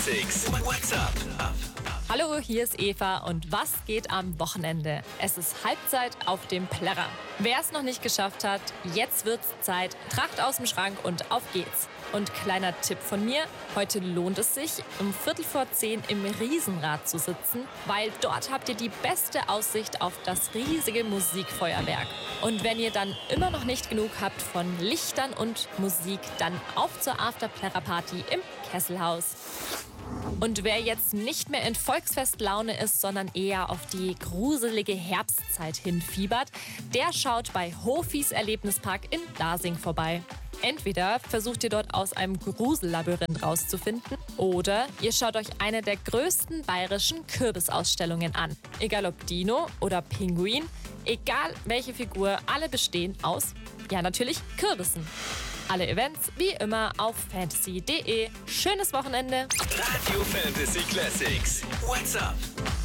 Six. What's up? Hallo, hier ist Eva und was geht am Wochenende? Es ist Halbzeit auf dem Plärrer. Wer es noch nicht geschafft hat, jetzt wird's Zeit. Tracht aus dem Schrank und auf geht's. Und kleiner Tipp von mir, heute lohnt es sich, um 9:45 im Riesenrad zu sitzen, weil dort habt ihr die beste Aussicht auf das riesige Musikfeuerwerk. Und wenn ihr dann immer noch nicht genug habt von Lichtern und Musik, dann auf zur After-Plärrer-Party im Kesselhaus. Und wer jetzt nicht mehr in Volksfestlaune ist, sondern eher auf die gruselige Herbstzeit hinfiebert, der schaut bei Hofis Erlebnispark in Dasing vorbei. Entweder versucht ihr dort aus einem Grusellabyrinth rauszufinden oder ihr schaut euch eine der größten bayerischen Kürbisausstellungen an. Egal ob Dino oder Pinguin, egal welche Figur, alle bestehen aus, ja natürlich, Kürbissen. Alle Events wie immer auf fantasy.de. Schönes Wochenende! Radio Fantasy Classics. What's up?